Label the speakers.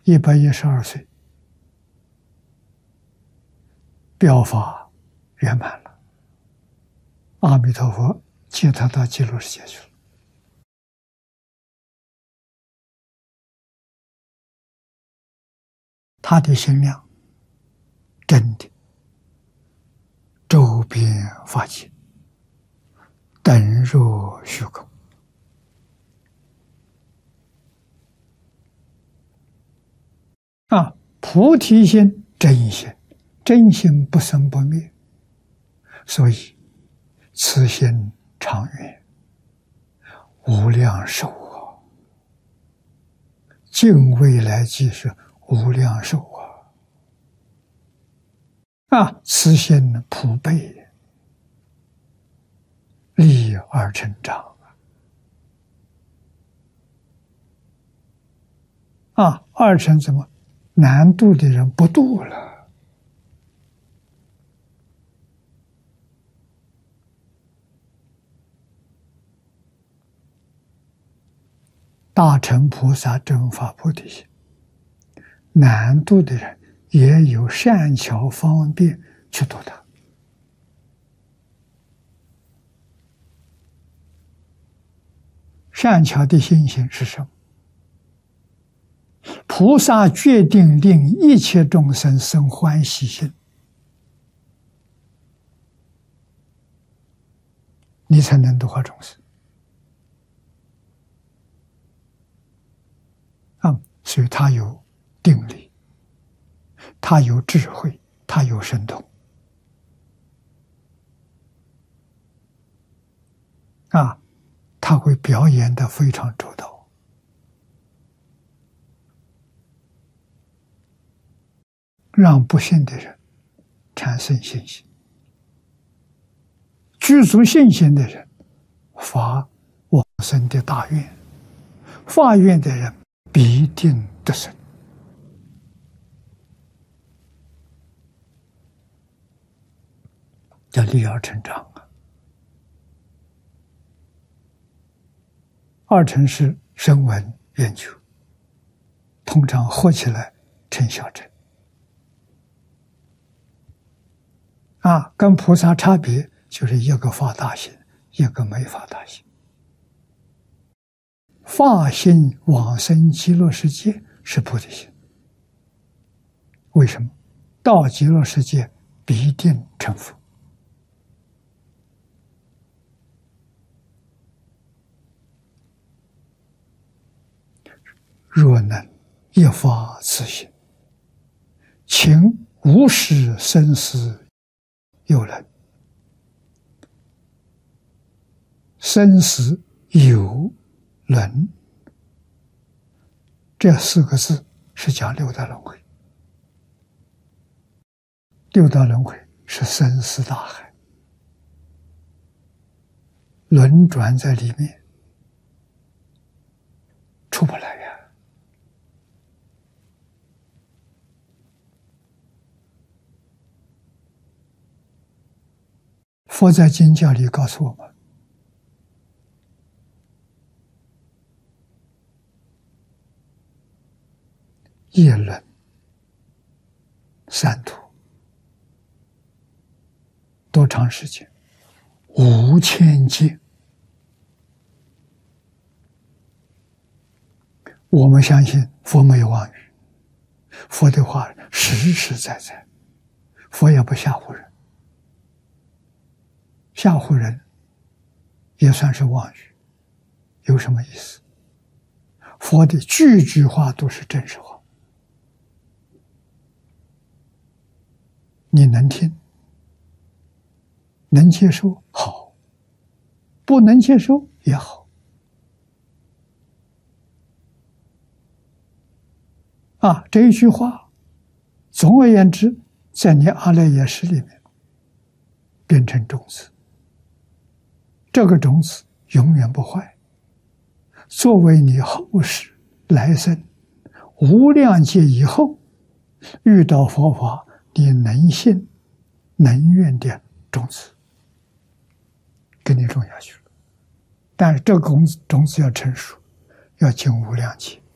Speaker 1: 112岁，表法圆满了，阿弥陀佛接他到极乐世界去了。他的心量真的周遍法界，等若虚空。菩提心真心，真心不生不灭，所以此心长远，无量寿尽未来即是无量寿此心普被，利而成长二乘怎么难度的人不度了？大乘菩萨正发菩提心，难度的人也有善巧方便去度他。善巧的心性是什么？菩萨决定令一切众生生欢喜心，你才能度化众生所以他有定力，他有智慧，他有神通他会表演得非常周到，让不信的人产生信心，具足信心的人发往生的大愿，发愿的人必定得生。叫利而成长二乘是声闻缘觉，通常合起来成小乘跟菩萨差别就是一个发大心，一个没发大心。发心往生极乐世界是菩提心，为什么？到极乐世界必定成佛。若能一发此心，请无始生死有人。生死有轮，这4个字是讲六道轮回。六道轮回是生死大海，轮转在里面，出不来呀。佛在经教里告诉我们，业轮、三途，多长时间？5000劫。我们相信佛没有妄语，佛的话实实在在，佛也不吓唬人，吓唬人也算是妄语，有什么意思？佛的句句话都是真实话，你能听，能接受好，不能接受也好这一句话总而言之在你阿赖耶识里面变成种子，这个种子永远不坏，作为你后世来生无量劫以后遇到佛法你能信能愿的种子给你种下去了。但是这个种子要成熟，要经无量劫。